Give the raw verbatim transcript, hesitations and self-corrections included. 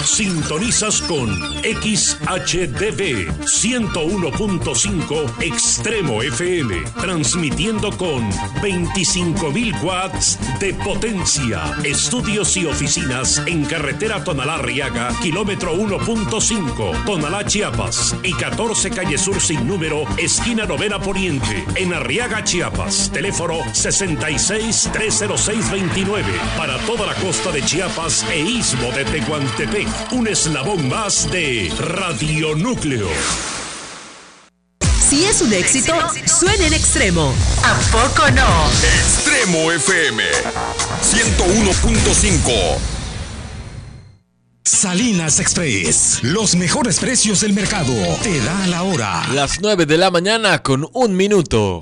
Sintonizas con X H D B ciento uno punto cinco Extremo F M, transmitiendo con veinticinco mil watts de potencia. Estudios y oficinas en carretera Tonalá-Arriaga, kilómetro uno punto cinco, Tonalá, Chiapas, y catorce calle Sur sin número, esquina Novena Poniente, en Arriaga, Chiapas. Teléfono sesenta y seis, trescientos seis, veintinueve. Para toda la costa de Chiapas e istmo de Tehuantepec, un eslabón más de Radionúcleo. Si es un éxito, suena en Extremo. ¿A poco no? Extremo F M ciento uno punto cinco. Salinas Express, los mejores precios del mercado. Te da la hora. Las nueve de la mañana con un minuto.